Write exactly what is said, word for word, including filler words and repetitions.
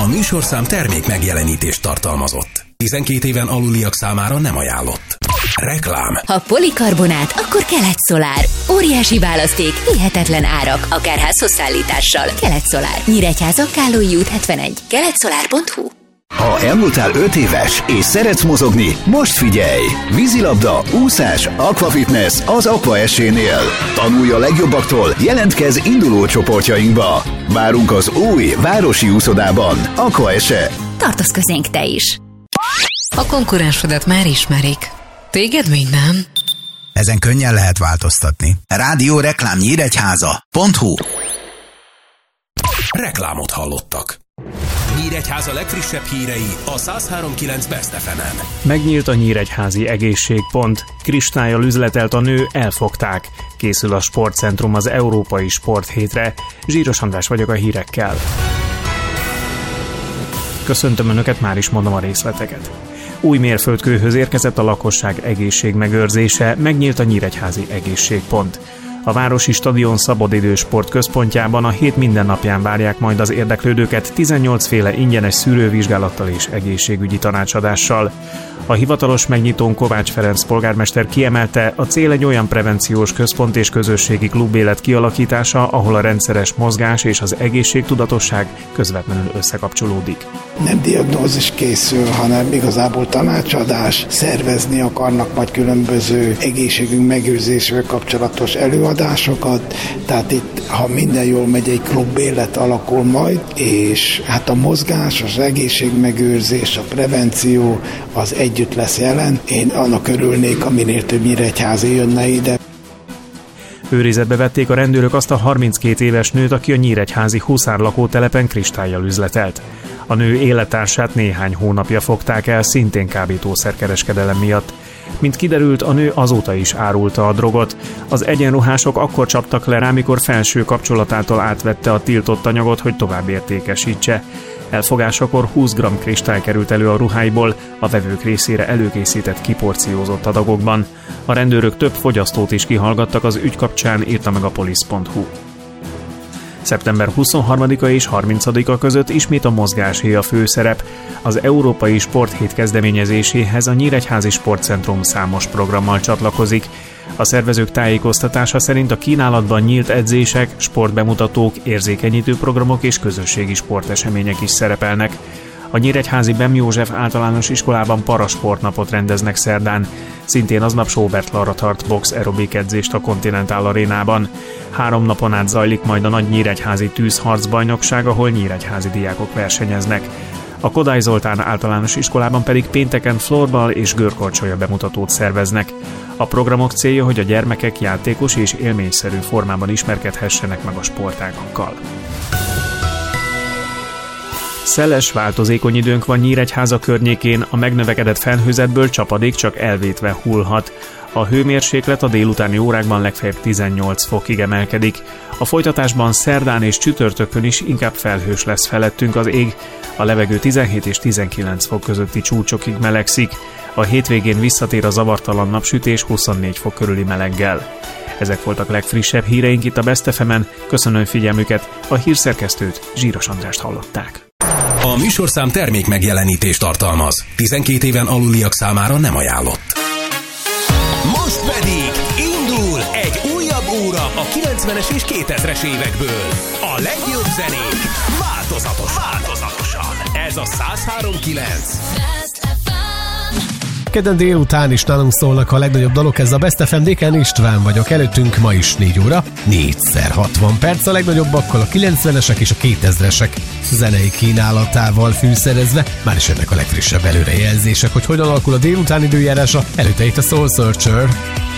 műsorszám termék megjelenítést tartalmazott. tizenkét éven aluliak számára nem ajánlott. Reklám. Ha polikarbonát, akkor Kelet-Szolár. Óriási választék, hihetetlen árak, akár házhozszállítással. Kelet-Szolár. Nyíregyháza, Kállói út hetvenegy. keletszolár pont hu. Ha elmúltál öt éves és szeretsz mozogni, most figyelj! Vízilabda, úszás, aquafitness az Aquaesénél. Tanulj a legjobbaktól, jelentkezz induló csoportjainkba. Várunk az új városi úszodában. Aquaese. Tartozz közénk te is! A konkurensedet már ismerik. Téged még nem? Ezen könnyen lehet változtatni. Rádió reklám nyíregyháza pont hu. Reklámot hallottak. Nyíregyháza legfrissebb hírei a száz három kilenc Best ef emen. Megnyílt a nyíregyházi egészségpont. Kristállyal üzletelt a nő, elfogták. Készül a sportcentrum az Európai Sporthétre. Zsíros András vagyok a hírekkel. Köszöntöm Önöket, már is mondom a részleteket. Új mérföldkőhöz érkezett a lakosság egészségmegőrzése, megnyílt a nyíregyházi egészségpont. A Városi Stadion Szabadidő Sportközpontjában a hét minden napján várják majd az érdeklődőket tizennyolc féle ingyenes szűrővizsgálattal és egészségügyi tanácsadással. A hivatalos megnyitón Kovács Ferenc polgármester kiemelte, a cél egy olyan prevenciós központ és közösségi klubélet kialakítása, ahol a rendszeres mozgás és az egészségtudatosság közvetlenül összekapcsolódik. Nem diagnózis készül, hanem igazából tanácsadás, szervezni akarnak majd különböző egészségünk megőrzésével kapcsolatos előadásokat, tehát itt, ha minden jól megy, egy klubélet alakul majd, és hát a mozgás, az egészségmegőrzés, a prevenció az együtt lesz jelen. Én annak örülnék, ha minél több nyíregyházi jönne ide. Őrizetbe vették a rendőrök azt a harminckét éves nőt, aki a nyíregyházi Huszár lakótelepen kristállyal üzletelt. A nő élettársát néhány hónapja fogták el, szintén kábítószerkereskedelem miatt. Mint kiderült, a nő azóta is árulta a drogot. Az egyenruhások akkor csaptak le rá, mikor felső kapcsolatától átvette a tiltott anyagot, hogy tovább értékesítse. Elfogásakor húsz gramm kristály került elő a ruháiból, a vevők részére előkészített kiporciózott adagokban. A rendőrök több fogyasztót is kihallgattak az ügy kapcsán, írta meg a polisz pont hu. szeptember huszonharmadika és harmincadika között ismét a mozgásé a főszerep. Az Európai Sporthét kezdeményezéséhez a Nyíregyházi Sportcentrum számos programmal csatlakozik. A szervezők tájékoztatása szerint a kínálatban nyílt edzések, sportbemutatók, érzékenyítő programok és közösségi sportesemények is szerepelnek. A nyíregyházi Bem József általános iskolában parasportnapot rendeznek szerdán. Szintén aznap Sobert Lara tart box aerobik edzést a Continental Arénában. Három napon át zajlik majd a nagy nyíregyházi tűzharcbajnokság, ahol nyíregyházi diákok versenyeznek. A Kodály Zoltán általános iskolában pedig pénteken florball és görkorcsolya bemutatót szerveznek. A programok célja, hogy a gyermekek játékos és élményszerű formában ismerkedhessenek meg a sportágakkal. Szeles, változékony időnk van Nyíregyháza környékén, a megnövekedett felhőzetből csapadék csak elvétve hullhat. A hőmérséklet a délutáni órákban legfeljebb tizennyolc fokig emelkedik. A folytatásban szerdán és csütörtökön is inkább felhős lesz felettünk az ég. A levegő tizenhét és tizenkilenc fok közötti csúcsokig melegszik. A hétvégén visszatér a zavartalan napsütés huszonnégy fok körüli meleggel. Ezek voltak legfrissebb híreink itt a Best ef emen. Köszönöm figyelmüket, a hírszerkesztőt, Zsíros Andrást hallották. A műsorszám termék megjelenítést tartalmaz. tizenkét éven aluliak számára nem ajánlott. Most pedig indul egy újabb óra a kilencvenes és kétezres évekből. A legjobb zenék változatos, változatosan. Ez a száz három kilenc. Kedden délután is nálunk szólnak a legnagyobb dalok, ez a Best ef em, Déken István vagyok, előttünk ma is négy óra, négyszer hatvan perc, a legnagyobbakkal a kilencvenesek és a kétezresek zenei kínálatával fűszerezve. Már is jönnek a legfrissebb előrejelzések, hogy hogyan alakul a délután időjárása, előtte itt a Soul Searcher.